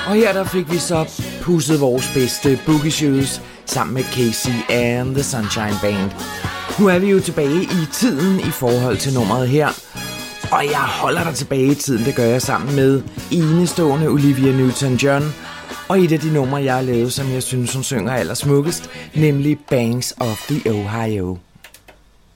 Og her der fik vi så pusset vores bedste boogie shoes sammen med Casey and the Sunshine Band. Nu er vi jo tilbage i tiden i forhold til nummeret her. Og jeg holder dig tilbage i tiden, det gør jeg sammen med enestående Olivia Newton-John. Og et af de numre, jeg har lavet, som jeg synes, hun synger allersmukkest, nemlig Banks of the Ohio.